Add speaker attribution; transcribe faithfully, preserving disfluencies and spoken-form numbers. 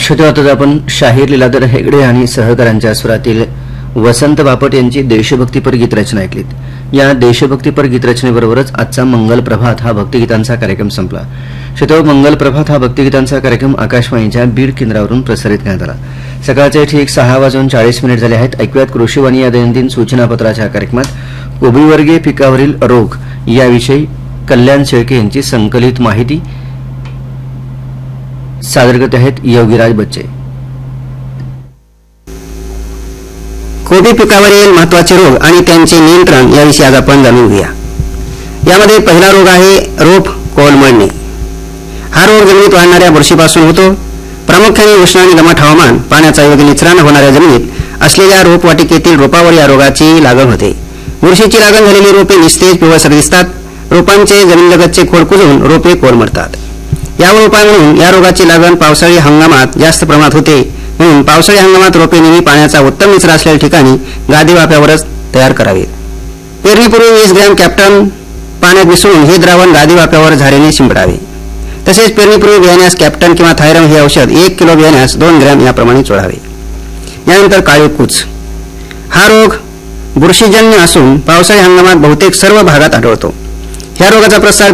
Speaker 1: श्रोते, आता आपण शाहीर लीलाधर हेगडे आणि सहकाऱ्यांच्या स्वरातील वसंत बापट यांची देशभक्तीपर गीत रचना ऐकलीत। या देशभक्तीपर गीत रचनेबरोबरच आजचा मंगल प्रभात हा भक्तिगीतांचा कार्यक्रम संपला। श्रोते, मंगल प्रभात हा भक्तिगीतांचा कार्यक्रम आकाशवाणीच्या बीड केंद्रावरून प्रसारित करण्यात आला। सकाळचे ठीक सहा वाजून चाळीस मिनिट झाले आहेत। ऐकूयात कृषीवाणी या दैनंदिन सूचनापत्राच्या कार्यक्रमात कोबीवर्गीय पिकावरील रोग याविषयी कल्याण शेळके यांची संकलित माहिती। सादर करत आहेत योगीराज बच्चे।
Speaker 2: कोबी पिकावरील महत्त्वाचे रोग आणि त्यांचे नियंत्रण याविषयी आज आपण जाणून घेऊया। यामध्ये पहिला रोग आहे रोप कोलमडणे। हा रोग जमिनीत वाढणाऱ्या बुरशीपासून होतो। प्रामुख्याने उष्ण आणि दमट हवामान, पाण्याचा योग्य निचरा न होणाऱ्या जमिनीत असलेल्या रोपवाटिकेतील रोपावर या रोगाची लागण होते। बुरशीची लागण झालेली रोपे निस्तेज पिवळसर दिसतात। रोपांचे जमिनीलगतचे खोड कुजून रोपे कोलमडतात। यावर उपाय म्हणून या रोगाची लागण पावसाळी हंगामात जास्त प्रमाणात होते, म्हणून पावसाळी हंगामात रोपे नेहमी पाण्याचा उत्तम निचरा असलेल्या ठिकाणी गादी वाफ्यावरच तयार करावे। पेरणीपूर्वी वीस ग्रॅम कॅप्टन पाण्यात मिसळून हे द्रावण गादी वाफ्यावर झारेने शिंपडावे। तसेच पेरणीपूर्वी बियाण्यास कॅप्टन किंवा थायरम हे औषध एक किलो बियाण्यास दोन ग्रॅम याप्रमाणे चोळावे। यानंतर काळी कूच। हा रोग बुरशीजन्य असून पावसाळी हंगामात बहुतेक सर्व भागात आढळतो। ह्या रोगाचा प्रसार